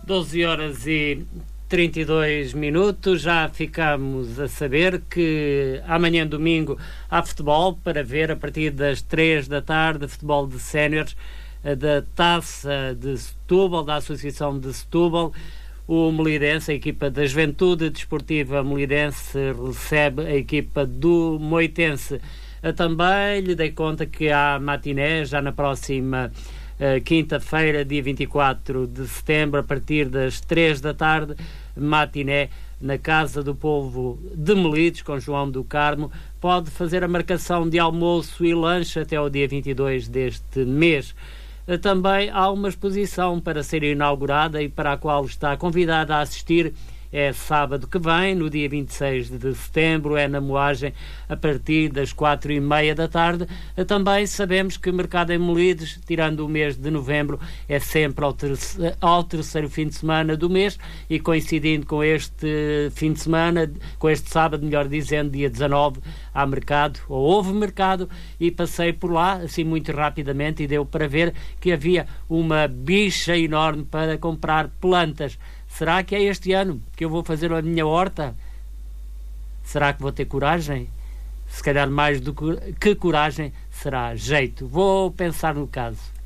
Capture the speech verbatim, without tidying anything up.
doze horas e trinta e dois minutos, já ficamos a saber que amanhã domingo há futebol para ver a partir das três da tarde, futebol de séniores da Taça de Setúbal, da Associação de Setúbal. O Molidense, a equipa da Juventude Desportiva Molidense, recebe a equipa do Moitense. Também lhe dei conta que há matiné já na próxima uh, quinta-feira, dia vinte e quatro de setembro, a partir das três da tarde, matiné na Casa do Povo de Melides, com João do Carmo. Pode fazer a marcação de almoço e lanche até o dia vinte e dois deste mês. Também há uma exposição para ser inaugurada e para a qual está convidada a assistir. É sábado que vem, no dia vinte e seis de setembro, é na Moagem, a partir das quatro e meia da tarde. Também sabemos que o mercado em Melides, tirando o mês de novembro, é sempre ao terceiro, ao terceiro fim de semana do mês, e coincidindo com este fim de semana, com este sábado, melhor dizendo, dia dezanove, há mercado, ou houve mercado, e passei por lá, assim muito rapidamente, e deu para ver que havia uma bicha enorme para comprar plantas. Será que é este ano que eu vou fazer a minha horta? Será que vou ter coragem? Se calhar mais do que coragem será jeito. Vou pensar no caso.